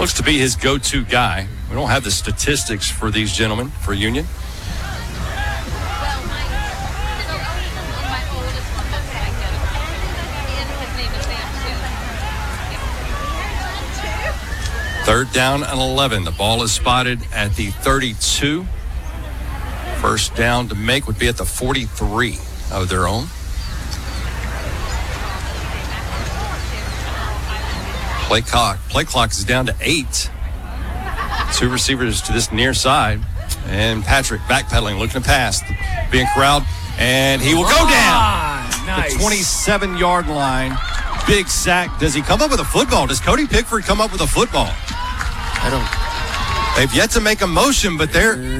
Looks to be his go-to guy. We don't have the statistics for these gentlemen for Union. Third down and 11. The ball is spotted at the 32. First down to make would be at the 43 of their own. Play clock is down to 8. Two receivers to this near side. And Patrick backpedaling, looking to pass. Being corralled. And he will go down. Nice. The 27-yard line. Big sack. Does he come up with a football? Does Cody Pickford come up with a football? I don't. They've yet to make a motion, but they're